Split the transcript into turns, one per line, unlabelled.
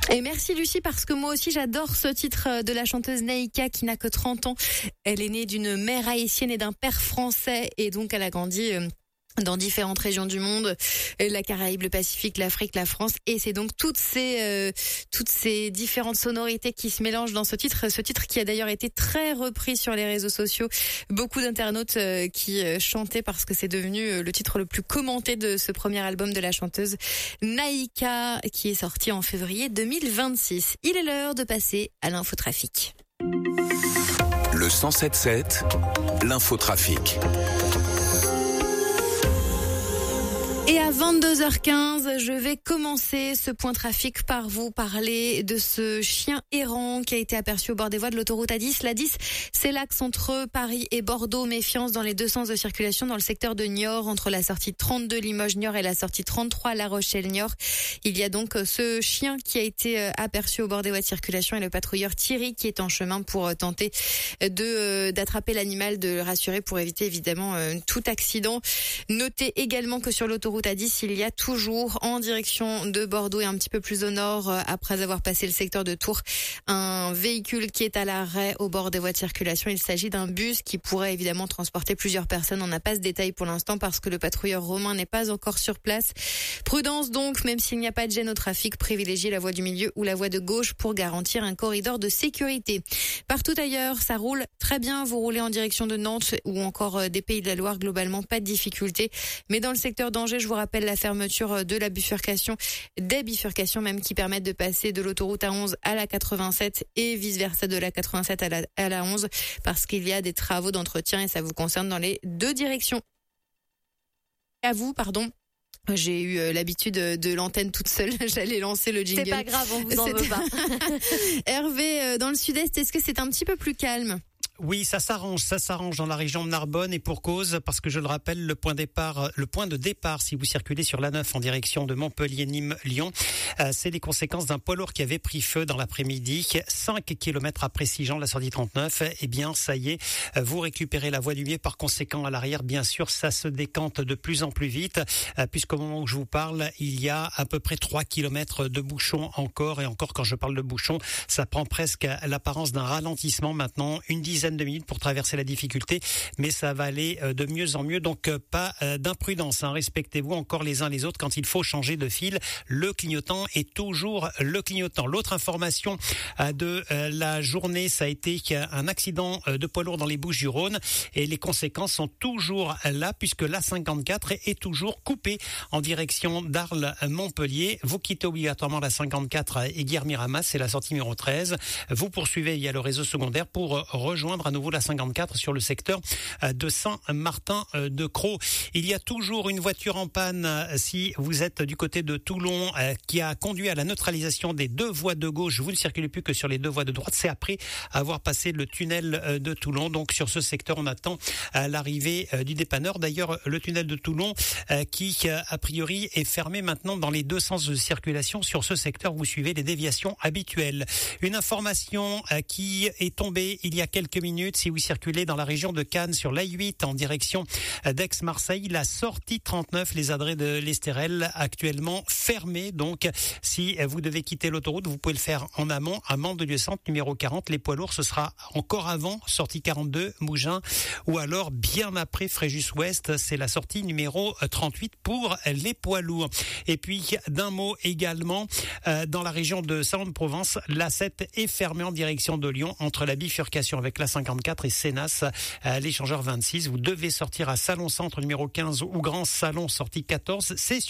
Et merci Lucie, parce que moi aussi j'adore ce titre de la chanteuse Naïka qui n'a que 30 ans. Elle est née d'une mère haïtienne et d'un père français, et donc elle a grandi dans différentes régions du monde, la Caraïbe, le Pacifique, l'Afrique, la France, et c'est donc toutes ces différentes sonorités qui se mélangent dans ce titre qui a d'ailleurs été très repris sur les réseaux sociaux. Beaucoup d'internautes qui chantaient, parce que c'est devenu le titre le plus commenté de ce premier album de la chanteuse Naïka, qui est sorti en février 2026. Il est l'heure de passer à l'infotrafic.
Le 107.7, l'infotrafic.
Et à 22h15, je vais commencer ce point trafic par vous parler de ce chien errant qui a été aperçu au bord des voies de l'autoroute A10. La 10, c'est l'axe entre Paris et Bordeaux. Méfiance dans les deux sens de circulation dans le secteur de Niort, entre la sortie 32 Limoges-Niort et la sortie 33 La Rochelle-Niort. Il y a donc ce chien qui a été aperçu au bord des voies de circulation, et le patrouilleur Thierry qui est en chemin pour tenter d'attraper l'animal, de le rassurer pour éviter évidemment tout accident. Notez également que sur l'autoroute A10, il y a toujours en direction de Bordeaux et un petit peu plus au nord, après avoir passé le secteur de Tours, un véhicule qui est à l'arrêt au bord des voies de circulation. Il s'agit d'un bus qui pourrait évidemment transporter plusieurs personnes. On n'a pas ce détail pour l'instant parce que le patrouilleur Romain n'est pas encore sur place. Prudence donc, même s'il n'y a pas de gêne au trafic, privilégiez la voie du milieu ou la voie de gauche pour garantir un corridor de sécurité. Partout ailleurs, ça roule très bien. Vous roulez en direction de Nantes ou encore des Pays de la Loire, globalement pas de difficulté. Mais dans le secteur d'Angers, je vous rappelle la fermeture de la bifurcation, des bifurcations même qui permettent de passer de l'autoroute A11 à la 87 et vice-versa de la 87 à la 11, parce qu'il y a des travaux d'entretien et ça vous concerne dans les deux directions. À vous, pardon. J'ai eu l'habitude de l'antenne toute seule. J'allais lancer le jingle.
C'est pas grave, on vous en veut pas.
Hervé, dans le sud-est, est-ce que c'est un petit peu plus calme ?
Oui, ça s'arrange dans la région de Narbonne, et pour cause, parce que je le rappelle, le point de départ, si vous circulez sur l'A9 en direction de Montpellier, Nîmes, Lyon, c'est les conséquences d'un poids lourd qui avait pris feu dans l'après-midi. 5 kilomètres après Sigean, la sortie 39, eh bien, ça y est, vous récupérez la voie du milieu. Par conséquent, à l'arrière, bien sûr, ça se décante de plus en plus vite, puisqu'au moment où je vous parle, il y a à peu près 3 kilomètres de bouchons encore, et encore, quand je parle de bouchons, ça prend presque l'apparence d'un ralentissement maintenant, une dizaine de minutes pour traverser la difficulté, mais ça va aller de mieux en mieux, donc pas d'imprudence, respectez-vous encore les uns les autres quand il faut changer de fil. Le clignotant est toujours le clignotant. L'autre information de la journée, ça a été un accident de poids lourd dans les Bouches-du-Rhône, et les conséquences sont toujours là, puisque la 54 est toujours coupée en direction d'Arles-Montpellier. Vous quittez obligatoirement la 54 et Guermiramas, c'est la sortie numéro 13. Vous poursuivez via le réseau secondaire pour rejoindre à nouveau la 54 sur le secteur de Saint-Martin-de-Crau. Il y a toujours une voiture en panne si vous êtes du côté de Toulon, qui a conduit à la neutralisation des deux voies de gauche. Vous ne circulez plus que sur les deux voies de droite. C'est après avoir passé le tunnel de Toulon. Donc sur ce secteur, on attend l'arrivée du dépanneur. D'ailleurs, le tunnel de Toulon qui a priori est fermé maintenant dans les deux sens de circulation. Sur ce secteur, vous suivez les déviations habituelles. Une information qui est tombée il y a quelques minutes, si vous circulez dans la région de Cannes sur l'A8 en direction d'Aix-Marseille, la sortie 39, les adrets de l'Estérel actuellement fermés. Donc, si vous devez quitter l'autoroute, vous pouvez le faire en amont à Mande-de-Lieu-Centre, numéro 40. Les poids lourds, ce sera encore avant, sortie 42, Mougins, ou alors bien après Fréjus-Ouest, c'est la sortie numéro 38 pour les poids lourds. Et puis, d'un mot également, dans la région de Salon-de-Provence, l'A7 est fermée en direction de Lyon, entre la bifurcation avec la 54 et Sénas, l'échangeur 26. Vous devez sortir à Salon Centre numéro 15 ou Grand Salon sortie 14. C'est